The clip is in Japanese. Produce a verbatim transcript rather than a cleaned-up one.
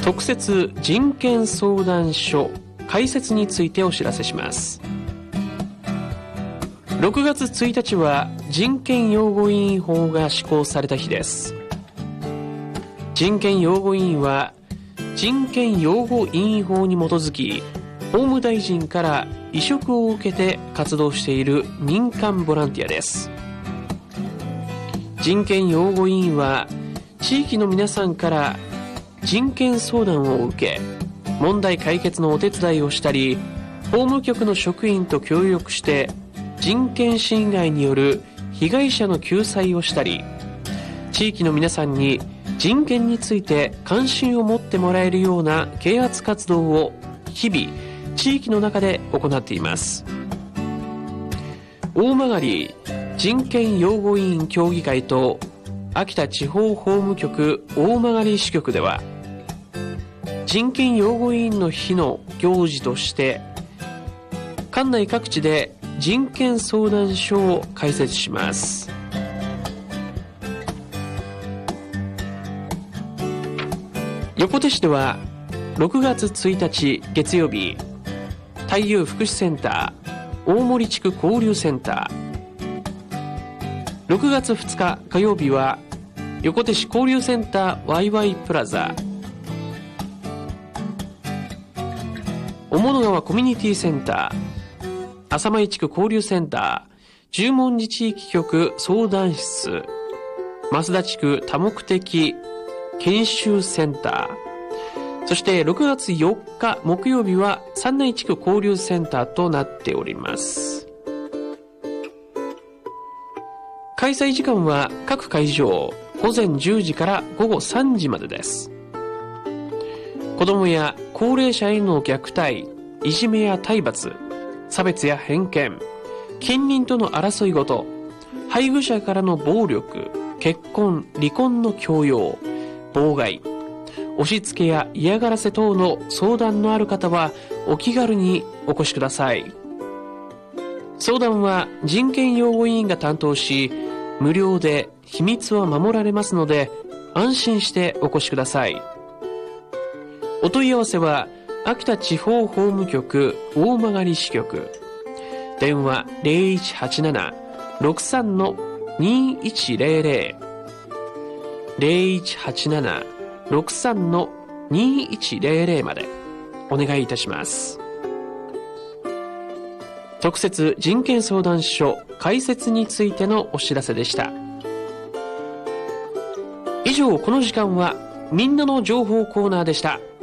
特設人権相談所開設についてお知らせします。ろくがつついたちは人権擁護委員法が施行された日です。人権擁護委員は人権擁護委員法に基づき、法務大臣から委嘱を受けて活動している民間ボランティアです。人権擁護委員は地域の皆さんから人権相談を受け、問題解決のお手伝いをしたり、法務局の職員と協力して人権侵害による被害者の救済をしたり、地域の皆さんに人権について関心を持ってもらえるような啓発活動を日々地域の中で行っています。大曲人権擁護委員協議会と秋田地方法務局大曲支局では、人権擁護委員の日の行事として管内各地で人権相談所を開設します。横手市ではろくがつついたち月曜日、太陽福祉センター大森地区交流センター、ろくがつふつか火曜日は横手市交流センターワイワイプラザ、雄物川コミュニティセンター、浅間地区交流センター十文字地域局相談室、増田地区多目的研修センター、そしてろくがつよっか木曜日は山内地区交流センターとなっております。開催時間は各会場ごぜんじゅうじからごごさんじまでです。子どもや高齢者への虐待、いじめや体罰、差別や偏見、近隣との争いごと、配偶者からの暴力、結婚、離婚の強要、妨害、押し付けや嫌がらせ等の相談のある方はお気軽にお越しください。相談は人権擁護委員が担当し、無料で秘密は守られますので安心してお越しください。お問い合わせは秋田地方法務局大曲支局、電話 ゼロいちはちなな ろくさん にいちゼロゼロ ゼロいちはちなな ろくさん にいちゼロゼロ までお願いいたします。特設人権相談所開設についてのお知らせでした。以上、この時間はみんなの情報コーナーでした。